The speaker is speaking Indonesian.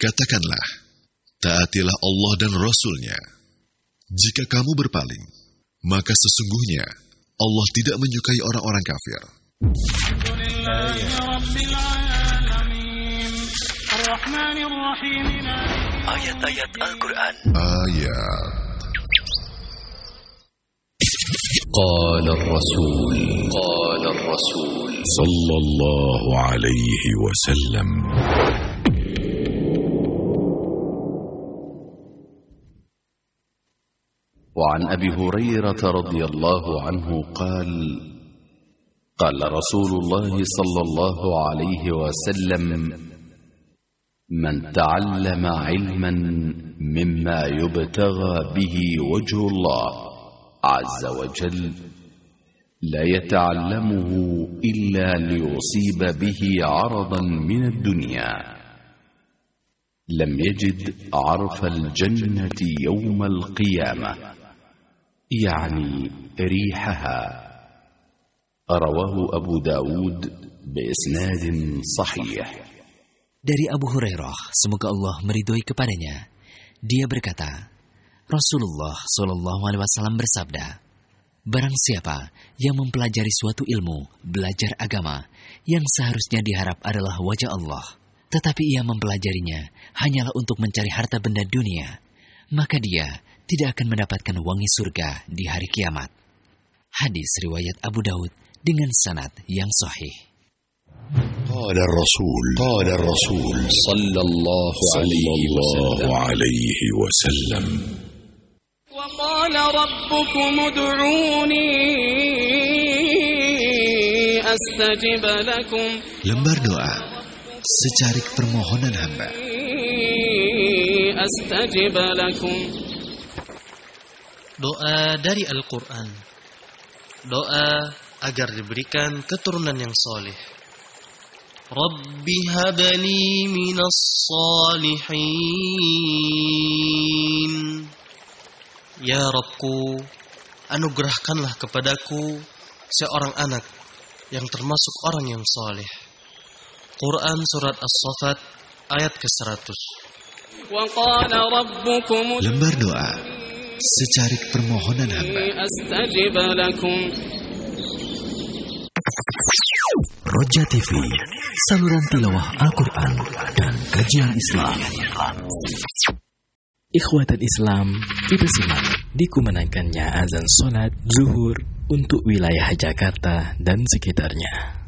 Katakanlah, taatilah Allah dan Rasul-Nya. Jika kamu berpaling, maka sesungguhnya Allah tidak menyukai orang-orang kafir. Ayat-ayat Al-Quran. قال الرسول صلى الله عليه وسلم. وعن أبي هريرة رضي الله عنه قال قال رسول الله صلى الله عليه وسلم: من تعلم علما مما يبتغى به وجه الله عز وجل لا يتعلمه إلا ليصيب به عرضا من الدنيا لم يجد عرف الجنة يوم القيامة، يعني ريحها. رواه أبو داود بإسناد صحيح. Dari Abu Hurairah, semoga Allah meridhoi kepadanya, dia berkata, Rasulullah SAW bersabda, barang siapa yang mempelajari suatu ilmu, belajar agama, yang seharusnya diharap adalah wajah Allah, tetapi ia mempelajarinya hanyalah untuk mencari harta benda dunia, maka dia tidak akan mendapatkan wangi surga di hari kiamat. Hadis riwayat Abu Daud dengan sanad yang sahih. قال الرسول صلى الله عليه وسلم. وقال ربكم ادعوني أستجب لكم. Lembar doa, secarik permohonan hamba. أستجب لكم. Doa dari Al-Quran. Doa agar diberikan keturunan yang soleh. Rabbi habli minas salihin. Ya Rabbku, anugerahkanlah kepadaku seorang anak yang termasuk orang yang soleh. Quran Surat As-Saffat ayat ke-100. Lembar doa, secarik permohonan hamba. Roja TV, saluran tilawah Al-Quran dan kajian Islam. Ikhwatul Islam, kita simak dikumandangkannya azan salat zuhur untuk wilayah Jakarta dan sekitarnya.